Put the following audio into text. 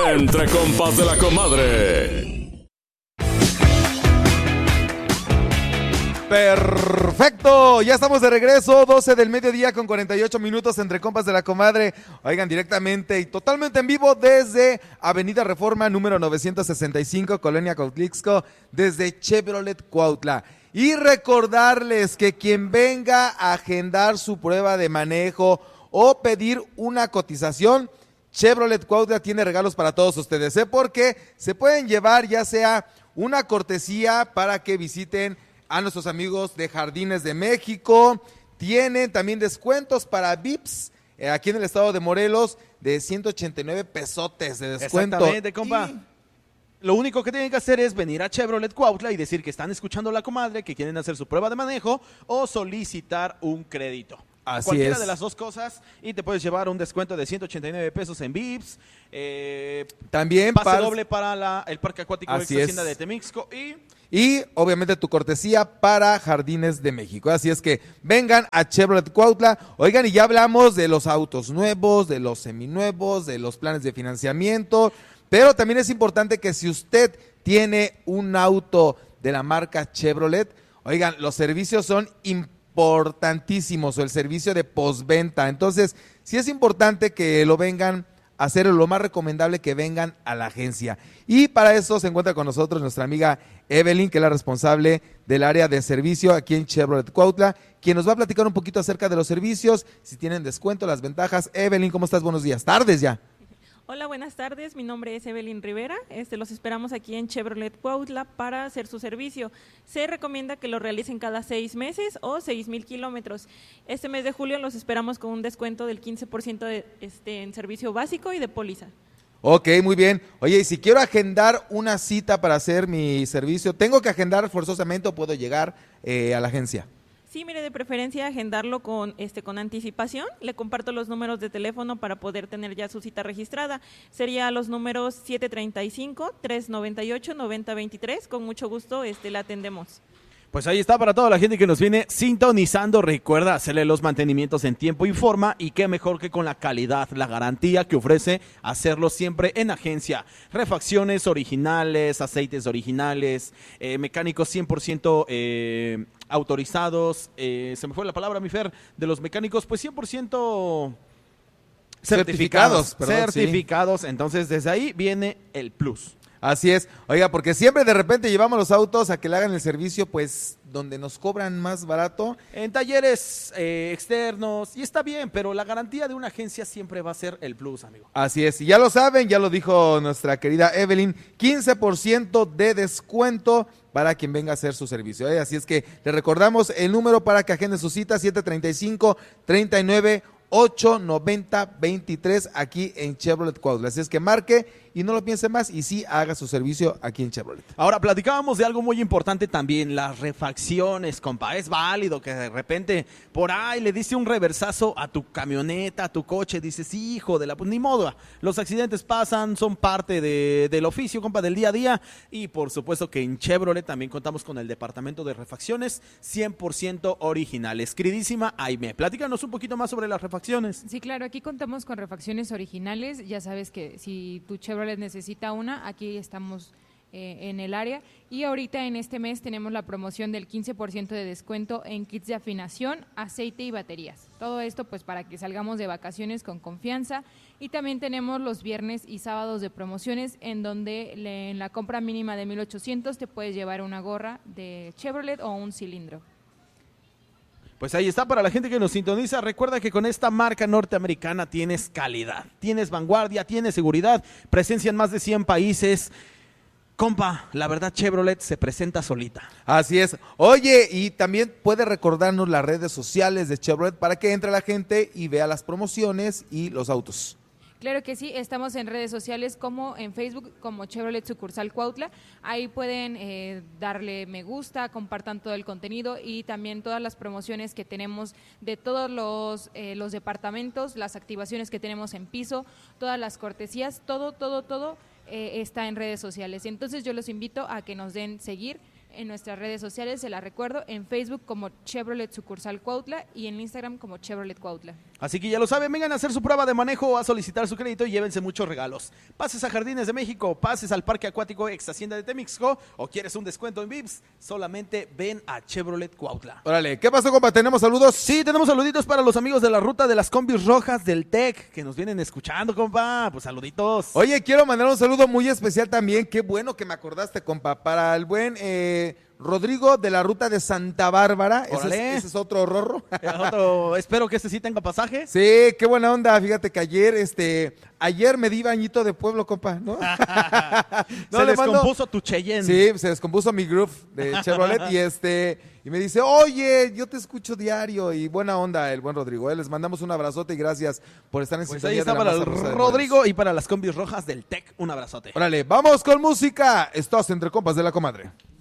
Entre compas de la comadre. Perfecto, ya estamos de regreso, 12 del mediodía con 48 minutos entre compas de la comadre. Oigan, directamente y totalmente en vivo desde Avenida Reforma número 965, Colonia Cuautlixco, desde Chevrolet Cuautla. Y recordarles que quien venga a agendar su prueba de manejo o pedir una cotización, Chevrolet Cuautla tiene regalos para todos ustedes, porque se pueden llevar ya sea una cortesía para que visiten a nuestros amigos de Jardines de México. Tienen también descuentos para VIPs aquí en el estado de Morelos de 189 pesotes de descuento. Exactamente, compa. Lo único que tienen que hacer es venir a Chevrolet Cuautla y decir que están escuchando a la comadre, que quieren hacer su prueba de manejo o solicitar un crédito. Así Cualquiera es. de las dos cosas y te puedes llevar un descuento de 189 pesos en VIPs. También pase doble para el Parque Acuático Así Extra Hacienda es. de Temixco y obviamente tu cortesía para Jardines de México. Así es que vengan a Chevrolet Cuautla. Oigan, y ya hablamos de los autos nuevos, de los seminuevos, de los planes de financiamiento, pero también es importante que si usted tiene un auto de la marca Chevrolet, oigan, los servicios son importantísimos, o el servicio de postventa. Entonces, sí es importante que lo vengan a hacer, lo más recomendable que vengan a la agencia. Y para eso se encuentra con nosotros nuestra amiga Evelyn, que es la responsable del área de servicio aquí en Chevrolet Cuautla, quien nos va a platicar un poquito acerca de los servicios, si tienen descuento, las ventajas. Evelyn, ¿cómo estás? Buenos días, tardes ya. Hola, buenas tardes. Mi nombre es Evelyn Rivera. Los esperamos aquí en Chevrolet Cuautla para hacer su servicio. Se recomienda que lo realicen cada 6 meses o 6,000 kilómetros. Este mes de julio los esperamos con un descuento del 15% en servicio básico y de póliza. Ok, muy bien. Oye, y si quiero agendar una cita para hacer mi servicio, ¿tengo que agendar forzosamente o puedo llegar a la agencia? Sí, mire, de preferencia agendarlo con anticipación. Le comparto los números de teléfono para poder tener ya su cita registrada. Sería los números 735-398-9023. Con mucho gusto la atendemos. Pues ahí está para toda la gente que nos viene sintonizando. Recuerda hacerle los mantenimientos en tiempo y forma, y qué mejor que con la calidad, la garantía que ofrece hacerlo siempre en agencia. Refacciones originales, aceites originales, mecánicos 100% autorizados. Se me fue la palabra, mi Fer, de los mecánicos, pues 100% certificados. Certificados, sí. Entonces desde ahí viene el plus. Así es, oiga, porque siempre de repente llevamos los autos a que le hagan el servicio, pues, donde nos cobran más barato. En talleres externos, y está bien, pero la garantía de una agencia siempre va a ser el plus, amigo. Así es, y ya lo saben, ya lo dijo nuestra querida Evelyn, 15% de descuento para quien venga a hacer su servicio. Así es que le recordamos el número para que agende su cita, 735-39-890-23 aquí en Chevrolet Cuautla. Así es que marque y no lo piense más y sí haga su servicio aquí en Chevrolet. Ahora, platicábamos de algo muy importante también, las refacciones, compa. Es válido que de repente por ahí le diste un reversazo a tu camioneta, a tu coche, dices, hijo de la... Pues ni modo, los accidentes pasan, son parte del oficio, compa, del día a día, y por supuesto que en Chevrolet también contamos con el departamento de refacciones 100% originales. Queridísima Aime, platícanos un poquito más sobre las refacciones. Sí, claro, aquí contamos con refacciones originales. Ya sabes que si tu Chevrolet necesita una, aquí estamos en el área. Y ahorita en este mes tenemos la promoción del 15% de descuento en kits de afinación, aceite y baterías. Todo esto pues para que salgamos de vacaciones con confianza. Y también tenemos los viernes y sábados de promociones, en donde en la compra mínima de 1,800 te puedes llevar una gorra de Chevrolet o un cilindro. Pues ahí está para la gente que nos sintoniza. Recuerda que con esta marca norteamericana tienes calidad, tienes vanguardia, tienes seguridad, presencia en más de 100 países. Compa, la verdad Chevrolet se presenta solita. Así es. Oye, y también puede recordarnos las redes sociales de Chevrolet para que entre la gente y vea las promociones y los autos. Claro que sí, estamos en redes sociales como en Facebook como Chevrolet Sucursal Cuautla. Ahí pueden darle me gusta, compartan todo el contenido y también todas las promociones que tenemos de todos los departamentos, las activaciones que tenemos en piso, todas las cortesías, todo está en redes sociales. Entonces yo los invito a que nos den seguir en nuestras redes sociales, se la recuerdo, en Facebook como Chevrolet Sucursal Cuautla y en Instagram como Chevrolet Cuautla. Así que ya lo saben, vengan a hacer su prueba de manejo, a solicitar su crédito y llévense muchos regalos. Pases a Jardines de México, pases al Parque Acuático Ex Hacienda de Temixco o quieres un descuento en Vips, solamente ven a Chevrolet Cuautla. Órale, ¿qué pasó, compa? ¿Tenemos saludos? Sí, tenemos saluditos para los amigos de la ruta de las combis rojas del TEC que nos vienen escuchando, compa. Pues saluditos. Oye, quiero mandar un saludo muy especial también. Qué bueno que me acordaste, compa. Para el buen Rodrigo de la ruta de Santa Bárbara. Ese es otro rorro. Espero que este sí tenga pasaje. Sí, qué buena onda. Fíjate que ayer me di bañito de pueblo, compa, ¿no? Se descompuso tu Cheyenne. Sí, se descompuso mi groove de Chevrolet y me dice, oye, yo te escucho diario y buena onda el buen Rodrigo. Les mandamos un abrazote y gracias por estar en Pues sintonía ahí está de la para Masa el Rosa de Rodrigo Morelos. y para las combis rojas del TEC, un abrazote. Órale, vamos con música. Estás entre compas de la comadre.